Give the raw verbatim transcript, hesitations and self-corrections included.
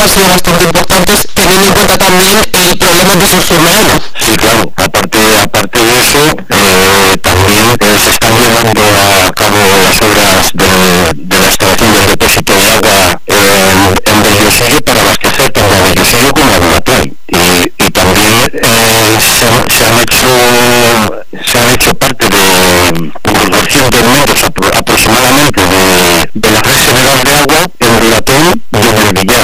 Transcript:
han sido bastante importantes, teniendo en cuenta también el problema que surgió en Mahoma. Sí, claro, aparte, aparte de eso, eh, también eh, se están llevando a cabo las obras de, de la instalación del depósito de agua eh, en Bellosello para abastecer tanto a Bellosello como a Duratón. Y, y también eh, se, han, se han hecho se han hecho parte de unos doscientos metros apro aproximadamente de, de la red general de agua en Duratón y en el Villar